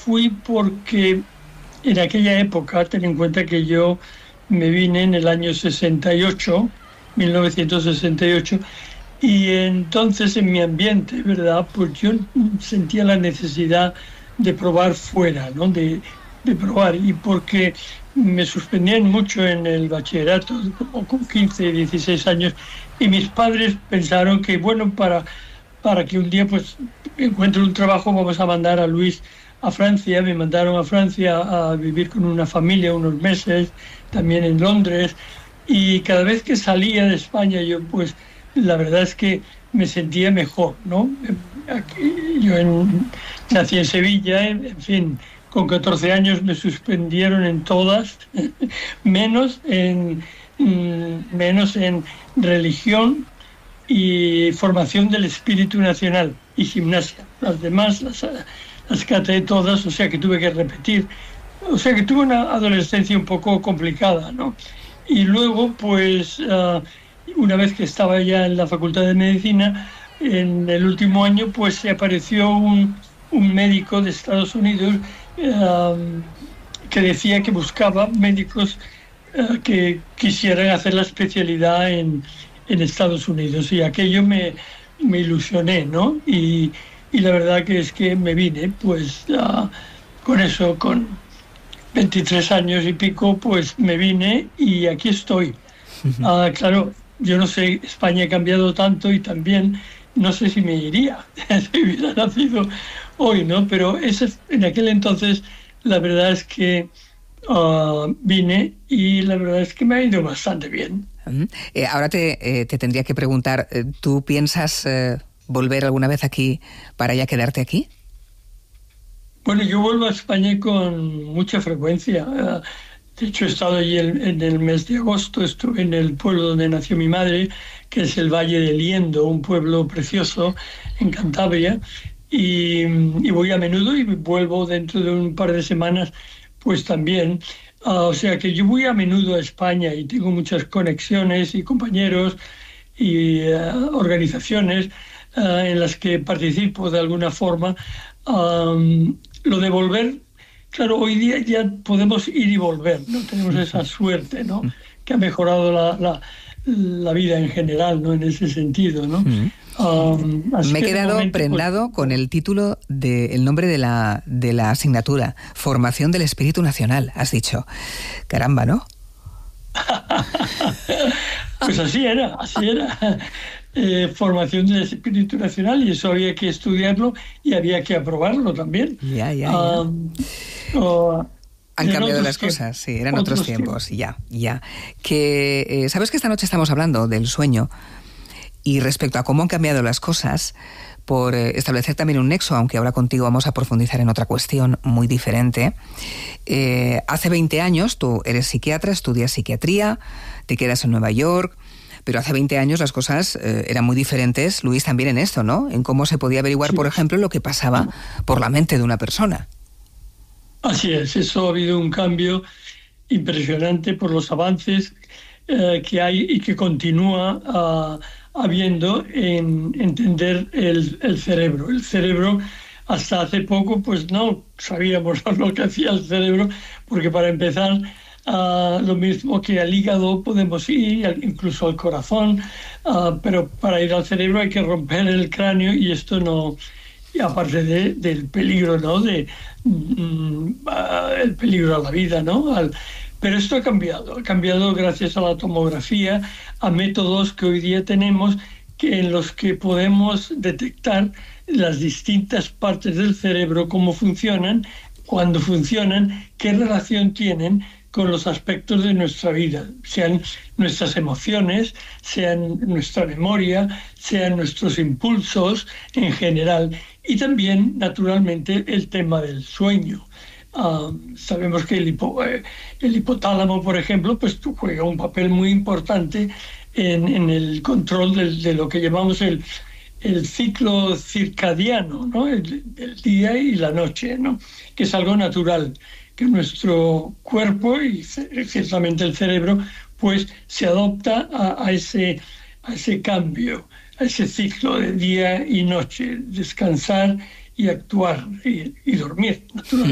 fui porque en aquella época, ten en cuenta que yo me vine en el año 68, 1968, y entonces en mi ambiente, ¿verdad? Pues yo sentía la necesidad de probar fuera, ¿no? De probar, y porque me suspendían mucho en el bachillerato, como con 15, 16 años, y mis padres pensaron que, bueno, para que un día pues encuentre un trabajo, vamos a mandar a Luis a Francia. Me mandaron a Francia a vivir con una familia unos meses, también en Londres, y cada vez que salía de España yo pues la verdad es que me sentía mejor, ¿no? Nací en Sevilla, en fin, con 14 años me suspendieron en todas, menos en religión y formación del espíritu nacional y gimnasia. Las demás las caté todas, o sea que tuve que repetir. O sea que tuve una adolescencia un poco complicada, ¿no? Y luego, pues, una vez que estaba ya en la Facultad de Medicina, en el último año, pues se apareció un médico de Estados Unidos que decía que buscaba médicos que quisieran hacer la especialidad en Estados Unidos, y aquello me ilusioné, ¿no? Y la verdad que es que me vine, pues con eso, con 23 años y pico, pues me vine y aquí estoy. Claro, yo no sé, España ha cambiado tanto y también no sé si me iría si hubiera nacido hoy, ¿no? Pero en aquel entonces la verdad es que vine y la verdad es que me ha ido bastante bien. Ahora te tendría que preguntar, ¿tú piensas volver alguna vez aquí para ya quedarte aquí? Bueno, yo vuelvo a España con mucha frecuencia. De hecho, he estado allí en el mes de agosto, estuve en el pueblo donde nació mi madre, que es el Valle de Liendo, un pueblo precioso en Cantabria, y voy a menudo y vuelvo dentro de un par de semanas, pues también. O sea que yo voy a menudo a España y tengo muchas conexiones y compañeros y organizaciones en las que participo de alguna forma. Lo de volver, claro, hoy día ya podemos ir y volver, ¿no? Tenemos esa suerte, ¿no? Que ha mejorado la vida en general, ¿no? En ese sentido, ¿no? Me he quedado prendado con el título el nombre de la asignatura, Formación del Espíritu Nacional, has dicho. Caramba, ¿no? Pues así era. Formación del espíritu nacional, y eso había que estudiarlo y había que aprobarlo también. Ya. Han cambiado las cosas, sí, eran otros tiempos, ya. Que sabes que esta noche estamos hablando del sueño y respecto a cómo han cambiado las cosas, por establecer también un nexo, aunque ahora contigo vamos a profundizar en otra cuestión muy diferente. Hace 20 años tú eres psiquiatra, estudias psiquiatría, te quedas en Nueva York. Pero hace 20 años las cosas eran muy diferentes, Luis, también en esto, ¿no? En cómo se podía averiguar, sí, por ejemplo, lo que pasaba por la mente de una persona. Así es, eso ha habido un cambio impresionante por los avances que hay y que continúa habiendo en entender el cerebro. El cerebro, hasta hace poco, pues no sabíamos lo que hacía el cerebro, porque para empezar, lo mismo que al hígado podemos ir, incluso al corazón, pero para ir al cerebro hay que romper el cráneo, y esto no, y aparte del peligro, ¿no? El peligro a la vida, ¿no? Pero esto ha cambiado gracias a la tomografía, a métodos que hoy día tenemos en los que podemos detectar las distintas partes del cerebro, cómo funcionan, cuándo funcionan, qué relación tienen con los aspectos de nuestra vida, sean nuestras emociones, sean nuestra memoria, sean nuestros impulsos en general, y también, naturalmente, el tema del sueño. Sabemos que el hipotálamo, por ejemplo, pues juega un papel muy importante en el control de lo que llamamos el ciclo circadiano, ¿no? El día y la noche, ¿no? Que es algo natural, que nuestro cuerpo y ciertamente el cerebro pues se adopta a ese cambio, a ese ciclo de día y noche, descansar y actuar y dormir, naturalmente.